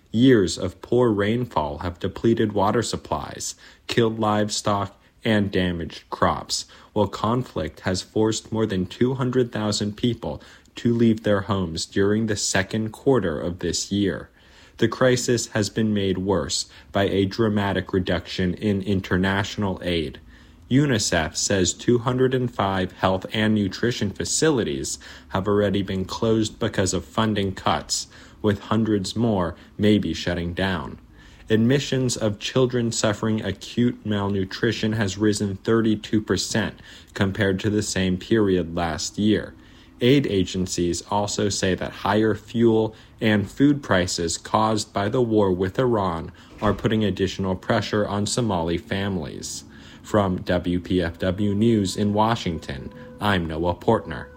Years of poor rainfall have depleted water supplies, killed livestock, and damaged crops, while conflict has forced more than 200,000 people to leave their homes during the second quarter of this year. The crisis has been made worse by a dramatic reduction in international aid. UNICEF says 205 health and nutrition facilities have already been closed because of funding cuts, with hundreds more maybe shutting down. Admissions of children suffering acute malnutrition has risen 32% compared to the same period last year. Aid agencies also say that higher fuel and food prices caused by the war with Iran are putting additional pressure on Somali families. From WPFW News in Washington, I'm Noah Portner.